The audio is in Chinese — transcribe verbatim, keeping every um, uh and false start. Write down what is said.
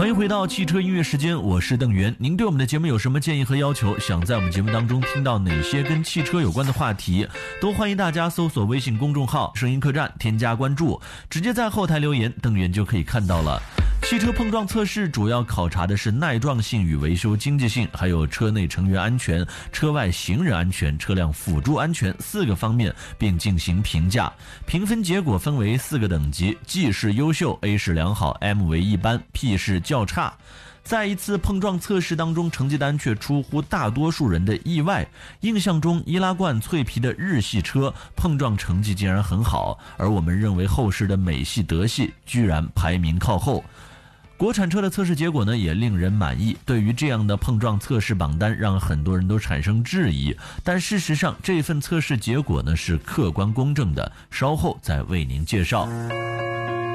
欢迎回到汽车音乐时间，我是邓源。您对我们的节目有什么建议和要求？想在我们节目当中听到哪些跟汽车有关的话题？都欢迎大家搜索微信公众号声音客栈，添加关注，直接在后台留言，邓源就可以看到了。汽车碰撞测试主要考察的是耐撞性与维修经济性，还有车内成员安全、车外行人安全、车辆辅助安全四个方面，并进行评价。评分结果分为四个等级 ，G 是优秀 ，A 是良好 ，M 为一般 ，P 是较差。在一次碰撞测试当中，成绩单却出乎大多数人的意外。印象中，易拉罐脆皮的日系车碰撞成绩竟然很好，而我们认为后世的美系、德系居然排名靠后。国产车的测试结果呢，也令人满意。对于这样的碰撞测试榜单，让很多人都产生质疑。但事实上，这份测试结果呢是客观公正的，稍后再为您介绍。